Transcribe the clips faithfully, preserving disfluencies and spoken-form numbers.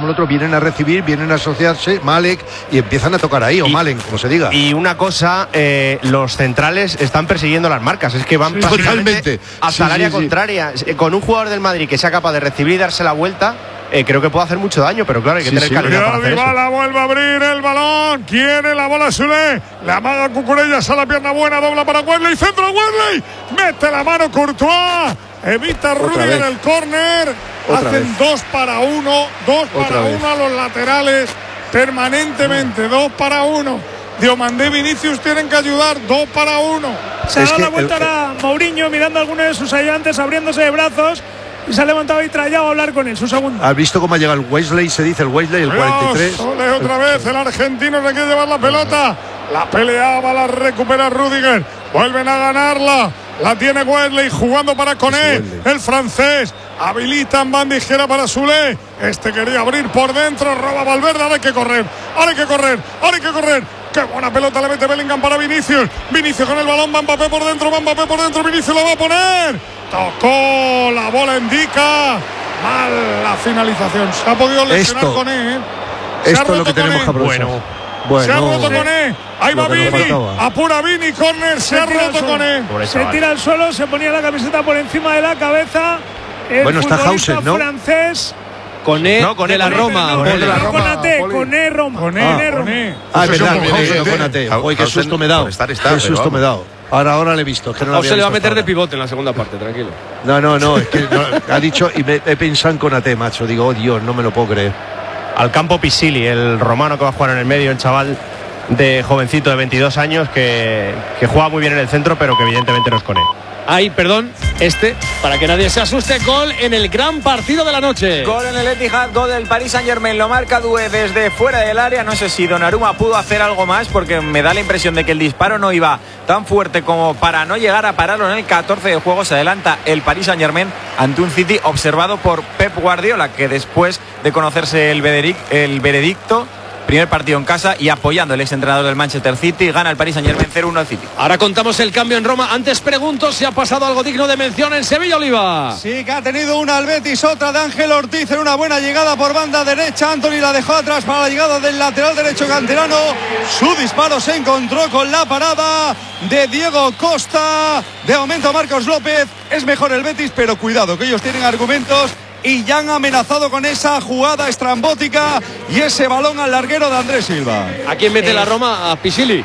el otro, vienen a recibir, vienen a asociarse, Malek, y empiezan a tocar ahí, o y, Malen, como se diga. Y una cosa, eh, los centrales están persiguiendo las marcas, es que van sí, totalmente hasta sí, el área sí, contraria. Sí. Con un jugador del Madrid que sea capaz de recibir y darse la vuelta, Eh, creo que puede hacer mucho daño, pero claro, hay que sí, tener sí. calidad para hacer Dybala eso. Vuelve a abrir el balón, quiere la bola Sule, la amaga Cucurella, sale la pierna buena, dobla para Wesley, centro de Wesley, mete la mano Courtois, evita Rudiger en el córner, hacen vez. dos para uno, dos Otra para vez. uno a los laterales, permanentemente, mm. dos para uno. Diomandé y Vinicius tienen que ayudar, dos para uno. Se ha dado la vuelta a Mourinho mirando a alguno de sus ayudantes, abriéndose de brazos. Y se ha levantado y trayado a hablar con él, su segundo. ¿Has visto cómo ha llegado el Wesley? Se dice el Wesley, el cuarenta y tres. Sole otra vez, el argentino le quiere llevar la pelota. La peleaba, la recupera Rudiger. Vuelven a ganarla. La tiene Wesley jugando para Koné, el francés. Habilitan banda izquierda para Sule. Este quería abrir por dentro, roba Valverde. Ahora hay que correr, ahora hay que correr, ahora hay que correr. Qué buena pelota le mete Bellingham para Vinicius. Vinicius con el balón, va Mbappé por dentro, va Mbappé por dentro. Vinicius lo va a poner. Tocó, la bola indica. Mal la finalización. Se ha podido lesionar esto, Koné, ¿eh? Se esto es lo que tenemos que aprovechar. Bueno, bueno. Se ha roto Koné. Ahí va Vini. Apura Vini, córner. Se, se ha roto Koné. Se tira al suelo, se ponía la camiseta por encima de la cabeza. El bueno, está Hausen, ¿no? francés. Coné no, con de la Roma. No, con Konaté, Koné Roma. Coné, Koné Roma. Ah, es verdad, Konaté. Uy, qué susto me he dado. Qué susto me he dado. Ahora, ahora le he visto. Que no o se le va a meter de pivote en la segunda parte, tranquilo. No, no, no. Es que no, ha dicho y me, he pensado en Konaté, macho. Digo, oh Dios, no me lo puedo creer. Al campo Pisili, el romano que va a jugar en el medio, el chaval de jovencito de veintidós años que, que juega muy bien en el centro, pero que evidentemente no es Koné. Ay, perdón, este, para que nadie se asuste, gol en el gran partido de la noche. Gol en el Etihad, gol del Paris Saint-Germain, lo marca Doué desde fuera del área. No sé si Donnarumma pudo hacer algo más, porque me da la impresión de que el disparo no iba tan fuerte como para no llegar a pararlo en el catorce de juego. Se adelanta el Paris Saint-Germain ante un City observado por Pep Guardiola, que después de conocerse el, veredic el veredicto, primer partido en casa y apoyando el exentrenador del Manchester City, gana el Paris Saint-Germain cero uno al City. Ahora contamos el cambio en Roma. Antes pregunto si ha pasado algo digno de mención en Sevilla, Oliva. Sí, que ha tenido una al Betis, otra de Ángel Ortiz en una buena llegada por banda derecha. Anthony la dejó atrás para la llegada del lateral derecho canterano. Su disparo se encontró con la parada de Diego Costa. De momento Marcos López, es mejor el Betis, pero cuidado que ellos tienen argumentos y ya han amenazado con esa jugada estrambótica y ese balón al larguero de Andrés Silva. ¿A quién mete eh. la Roma? ¿A Pisili?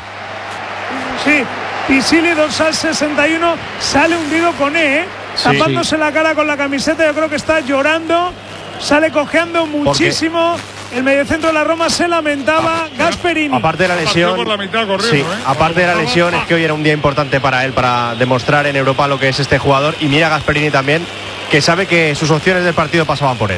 Sí, Pisili, dorsal sesenta y uno, sale hundido con E, ¿eh? sí, tapándose sí. la cara con la camiseta. Yo creo que está llorando, sale cojeando muchísimo. El mediocentro de la Roma se lamentaba. Ah, Gasperini. Aparte de la lesión, la mitad corriendo, sí, ¿eh? aparte de la lesión es que hoy era un día importante para él, para demostrar en Europa lo que es este jugador. Y mira Gasperini también, que sabe que sus opciones del partido pasaban por él.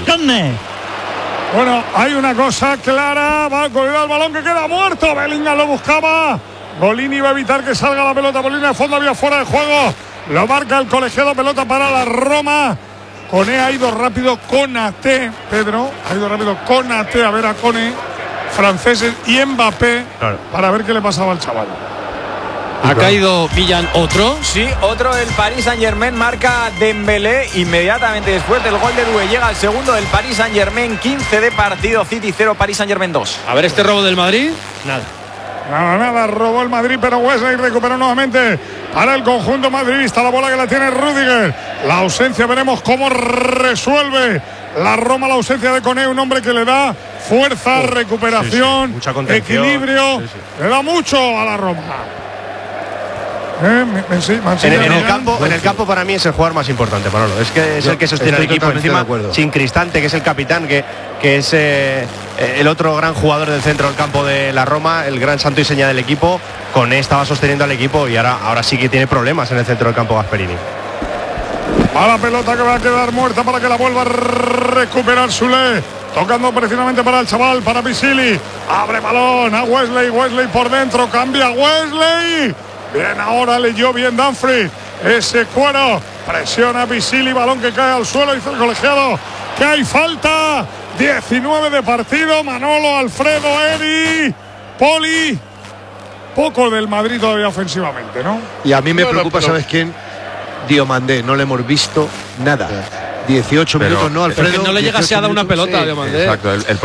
Bueno, hay una cosa clara, va a colgar el balón que queda muerto. Bellingham lo buscaba. Golini va a evitar que salga la pelota por línea de fondo, había fuera de juego. Lo marca el colegiado, pelota para la Roma. Koné ha ido rápido, Konaté, Pedro, ha ido rápido Konaté a ver a Koné, franceses y Mbappé, claro, para ver qué le pasaba al chaval. ¿Ha caído Villan otro? Sí, otro. El Paris Saint-Germain marca Dembélé inmediatamente después del gol de Doué. Llega el segundo del Paris Saint-Germain, quince de partido, City cero, Paris Saint-Germain dos. A ver este robo del Madrid. Nada. Nada, nada, robó el Madrid, pero Wesley recuperó nuevamente para el conjunto madridista. La bola que la tiene Rudiger. La ausencia, veremos cómo resuelve la Roma la ausencia de Koné, un hombre que le da fuerza, oh, recuperación, sí, sí, equilibrio. Sí, sí. Le da mucho a la Roma. Eh, me, me, sí, en, el, en, el campo, en el campo para mí es el jugador más importante, Manolo. Es que es Yo el que sostiene el equipo encima, sin Cristante, que es el capitán, que, que es eh, el otro gran jugador del centro del campo de la Roma, el gran santo y seña del equipo. Koné estaba sosteniendo al equipo y ahora, ahora sí que tiene problemas en el centro del campo Gasperini. A la pelota que va a quedar muerta para que la vuelva a recuperar Sule. Tocando precisamente para el chaval, para Pisili. Abre balón a Wesley, Wesley por dentro, cambia Wesley. Bien, ahora leyó bien Dumfries. Ese cuero. Presiona a Pisili, balón que cae al suelo. Dice el colegiado que hay falta. diecinueve de partido. Manolo, Alfredo, Eri, Poli. Poco del Madrid todavía ofensivamente, ¿no? Y a mí me no, preocupa, no, ¿sabes quién? Diomandé. No le hemos visto nada. dieciocho pero, minutos, ¿no, Alfredo? No le llega, se ha dado una pelota a Diomandé. Exacto. El, el